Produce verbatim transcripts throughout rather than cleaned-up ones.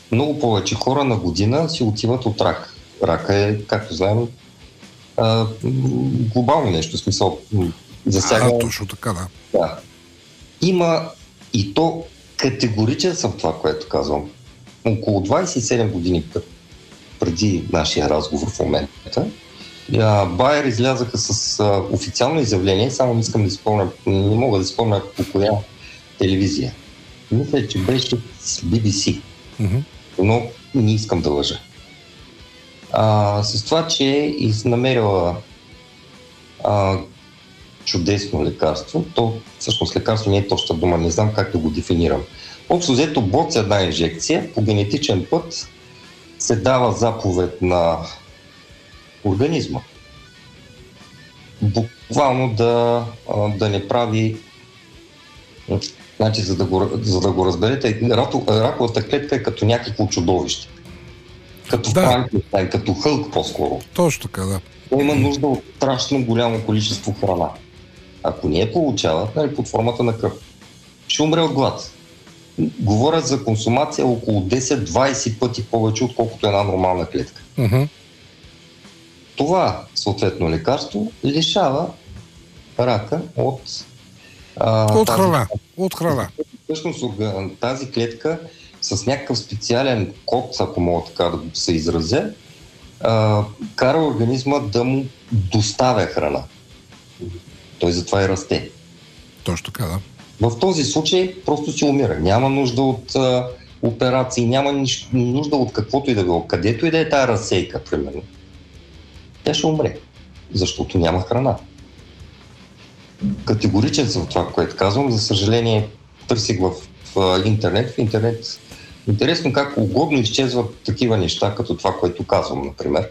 много повече хора на година си отиват от рак. Рака е, както знаем, а, глобално нещо, в смисъл засяга... А, точно така, да. Да. Има и то категоричен съм това, което казвам. Около двайсет и седем години преди нашия разговор в момента, Байер излязаха с а, официално изявление, само не искам да спомня, не мога да спомня по коя телевизия. Мисля, че беше с Би Би Си, mm-hmm. но не искам да лъжа. А, с това, че е намерила а, чудесно лекарство, то всъщност лекарство не е точна дума, не знам как да го дефинирам. Общо взето бот с една инжекция по генетичен път се дава заповед на организма. Буквално да, да не прави... Значи, за да го, за да го разберете, раковата клетка е като някакво чудовище. Като да. Франкенщайн, като Хълк по-скоро. Точно така, да. Той има нужда от страшно голямо количество храна. Ако не я получава, нали, под формата на кръв, ще умре от глад. Говорят за консумация около десет-двайсет пъти повече, отколкото една нормална клетка. Uh-huh. Това, съответно, лекарство лишава рака от... А, от тази, храна. От храна. Всъщност тази клетка с някакъв специален код, ако мога така да се изразя, а, кара организма да му доставя храна. Той затова и расте. Точно така, да. В този случай просто си умира. Няма нужда от а, операции, няма нищо, нужда от каквото и да било. Където и да е тая разсейка, примерно. Тя ще умре, защото няма храна. Категоричен съм в това, което казвам. За съжаление, търсих в, в интернет. В интернет интересно как угодно изчезват такива неща, като това, което казвам, например.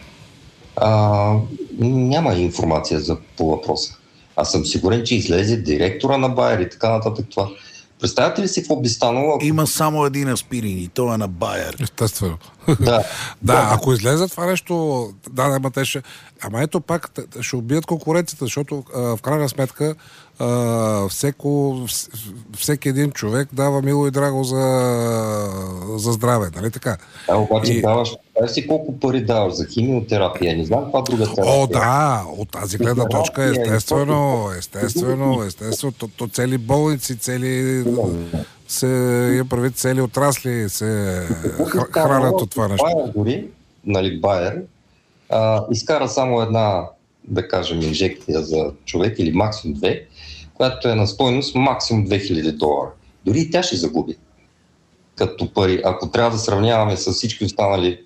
А, няма информация за, по въпроса. Аз съм сигурен, че излезе директора на Байер и така нататък това. Представяте ли си какво би станало? Ако... Има само един аспирин и той е на Байер. Естествено. Да. Да, ако излезе това нещо, да, да, ма те ще... Ама ето пак ще убият конкуренцията, защото а, в крайна сметка а, всеко, всеки един човек дава мило и драго за, за здраве, нали така? А, обаче и... даваш, даваш си колко пари даваш за химиотерапия, не знам каква друга терапия. О, да, от тази гледна точка естествено, естествено, естествено, то, то цели болници, цели... се я прави цели отрасли, се хранят от това нещо. Байер дори, нали, Байер, а, изкара само една, да кажем, инжекция за човек или максимум две, която е на стойност максимум две хиляди долара. Дори и тя ще загуби като пари. Ако трябва да сравняваме с всички останали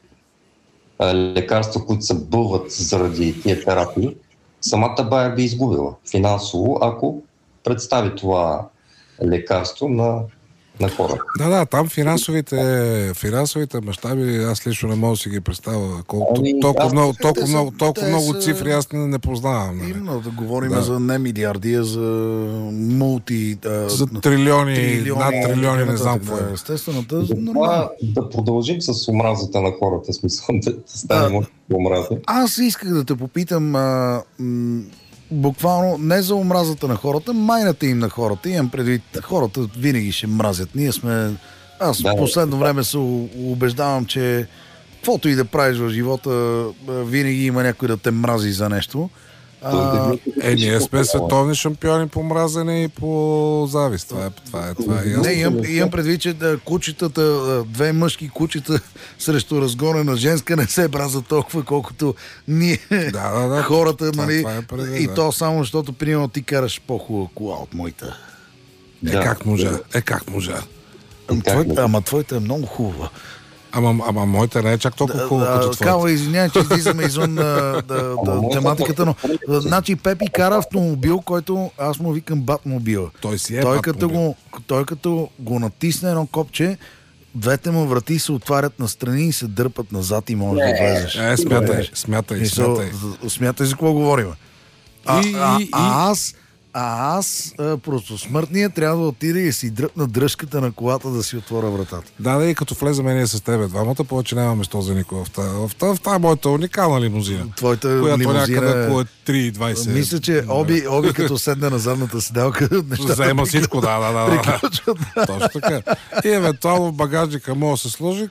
а, лекарства, които се бълват заради тия терапии, самата Байер би изгубила финансово, ако представи това лекарство на на хора. Да, да, там финансовите, финансовите мащаби, аз лично не мога да си ги представя. Колкото, ами, толкова аз, много, толкова, много, толкова много цифри аз не, не познавам. Нали? Именно да говорим да. за не милиарди, а за мулти... А, за трилиони, трилиони над трилиони, не знам какво е. Естествено, да, да, да продължим с омразата на хората, смисъл да станем от омраза. Аз исках да те попитам... А, м- буквално не за омразата на хората, майната им на хората. Имам предвид, хората винаги ще мразят. Ние сме... Аз да, в последно време се убеждавам, че каквото и да правиш в живота, винаги има някой да те мрази за нещо. А, е, ние сме световни шампиони по мразене и по завист. Това е, това е, това е ясно. Не, имам, имам предвид, че да, кучетата, две мъжки кучета срещу разгонена женска не се браза толкова, колкото ние, да, да, да, хората, това, нали? Това е преди, и да. То само, защото примерно ти караш по-хубава кола от моята. Е, да. как можа? Е, как можа? Ама, твоята, ама твоята е много хубава. Ама, ама моята не е чак толкова хубава да, като твоята. Кава, извинявай, че излизаме извън да, да, да, тематиката, но значи Пепи кара автомобил, който аз му викам Батмобила. Той си е той Батмобил. Като го, той като го натисне едно копче, двете му врати се отварят настрани и се дърпат назад и можеш да влезеш. Е, смятай, смятай, смятай. Смятай за какво говорим. А, и, а, и, а аз А аз, а, просто смъртния, трябва да отида и си дръпна дръжката на колата да си отворя вратата. Да, да, и като влеземе ние с тебе двамата, повече няма место за никога. В тази, в тази, в тази моята уникална лимузина. Твоята която лимузина... някъде около три и двайсет. Мисля, че Оби, Оби като седне на задната седалка, нещата заема всичко, да, да, да. да. Точно така. И евентуално в багажника може да се сложи